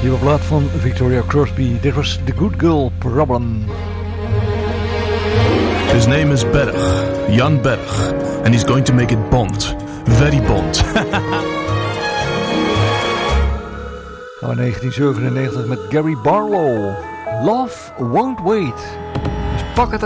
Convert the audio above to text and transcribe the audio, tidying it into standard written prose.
Nieuwe plaat van Victoria Crosby. Dit was The Good Girl Problem. His name is Berg, Jan Berg, and he's going to make it Bond. Very Bond. Gaan we 1997 met Gary Barlow. Love Won't Wait. Dus pak het